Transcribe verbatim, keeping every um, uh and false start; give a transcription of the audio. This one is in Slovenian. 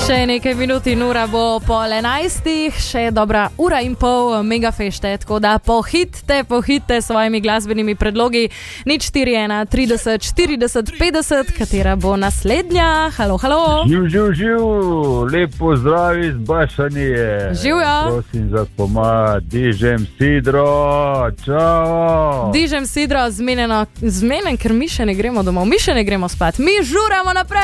Še nekaj minut in ura bo pol enajstih, še dobra ura in pol megafešte, tako da pohitite, pohitite s svojimi glasbenimi predlogi. Nič štiri ena trideset štirideset petdeset, katera bo naslednja? Halo, halo. Živ, živ, živ, lep pozdrav iz Bašanije. Živjo. Prosim za pomag, dižem sidro, čao. Dižem sidro, zmenjeno, zmenjen, ker mi še ne gremo domov, mi še ne gremo spat, mi žuramo naprej.